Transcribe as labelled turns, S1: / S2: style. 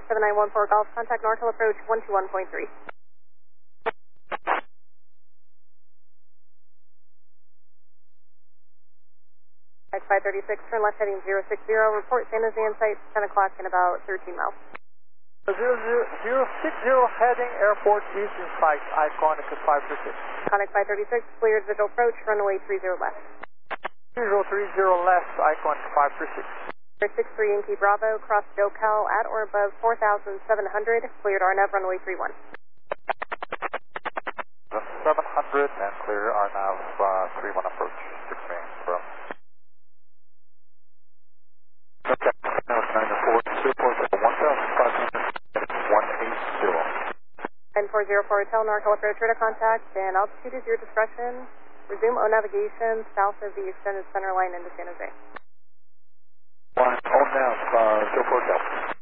S1: 7914 Golf, contact Norcal approach 121.3. 536, turn left heading 060, report San Jose in sight, 10 o'clock in about 13 miles.
S2: 060 heading airport east in sight, Iconic 536.
S1: Iconic 536, cleared visual approach, runway 30 left.
S2: Visual 30 left, Iconic 536.
S1: 63 Yankee Bravo, cross SoCal at or above 4,700, cleared RNAV runway 31.
S2: 700 and clear RNAV 31 approach, 6 main from. Okay, now it's 904, 180.
S1: 9404 Hotel, Norcal approach, radar contact, and altitude is your discretion. Resume O navigation south of the extended center line into San Jose.
S2: Line, now, 04 Hotel.